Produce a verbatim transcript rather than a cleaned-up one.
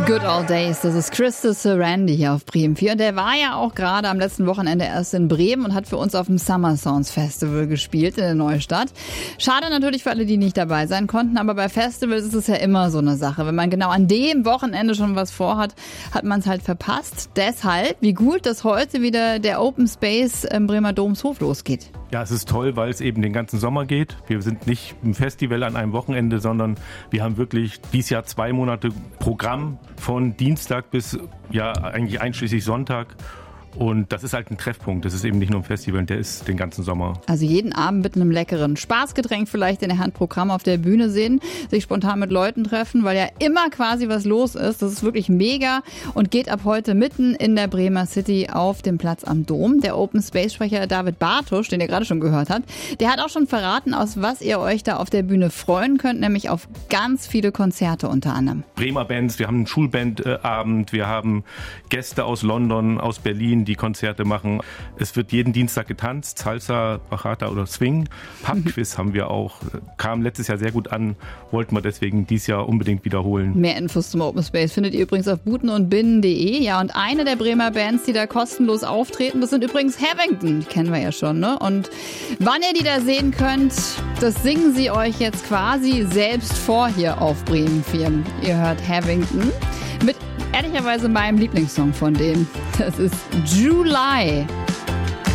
Good Old Days, das ist Crystal Sarandon hier auf Bremen vier. Und der war ja auch gerade am letzten Wochenende erst in Bremen und hat für uns auf dem Summer Sounds Festival gespielt in der Neustadt. Schade natürlich für alle, die nicht dabei sein konnten, aber bei Festivals ist es ja immer so eine Sache. Wenn man genau an dem Wochenende schon was vorhat, hat man es halt verpasst. Deshalb, wie gut, dass heute wieder der Open Space im Bremer Domshof losgeht. Ja, es ist toll, weil es eben den ganzen Sommer geht. Wir sind nicht im Festival an einem Wochenende, sondern wir haben wirklich dieses Jahr zwei Monate Programm von Dienstag bis ja eigentlich einschließlich Sonntag. Und das ist halt ein Treffpunkt. Das ist eben nicht nur ein Festival, der ist den ganzen Sommer. Also jeden Abend mit einem leckeren Spaßgetränk vielleicht in der Hand Programm auf der Bühne sehen, sich spontan mit Leuten treffen, weil ja immer quasi was los ist. Das ist wirklich mega und geht ab heute mitten in der Bremer City auf dem Platz am Dom. Der Open Space Sprecher David Bartusch, den ihr gerade schon gehört habt, der hat auch schon verraten, aus was ihr euch da auf der Bühne freuen könnt, nämlich auf ganz viele Konzerte unter anderem. Bremer Bands, wir haben einen Schulbandabend, wir haben Gäste aus London, aus Berlin, die Konzerte machen. Es wird jeden Dienstag getanzt, Salsa, Bachata oder Swing. Pubquiz haben wir auch, kam letztes Jahr sehr gut an, wollten wir deswegen dieses Jahr unbedingt wiederholen. Mehr Infos zum Open Space findet ihr übrigens auf butenundbinnen punkt de. Ja, und eine der Bremer Bands, die da kostenlos auftreten, das sind übrigens Havington, die kennen wir ja schon, ne? Und wann ihr die da sehen könnt, das singen sie euch jetzt quasi selbst vor hier auf Bremen vier. Ihr hört Havington mit ehrlicherweise meinem Lieblingssong von denen. Das ist July.